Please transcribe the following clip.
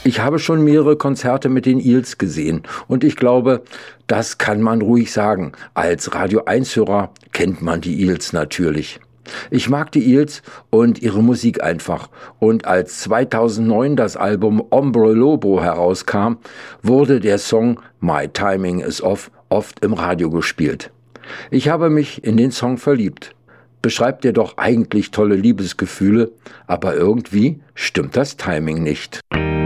Ich habe schon mehrere Konzerte mit den Eels gesehen und ich glaube, das kann man ruhig sagen. Als Radio 1-Hörer kennt man die Eels natürlich. Ich mag die Eels und ihre Musik einfach. Und als 2009 das Album Hombre Lobo herauskam, wurde der Song My Timing Is Off oft im Radio gespielt. Ich habe mich in den Song verliebt. Beschreibt er doch eigentlich tolle Liebesgefühle, aber irgendwie stimmt das Timing nicht.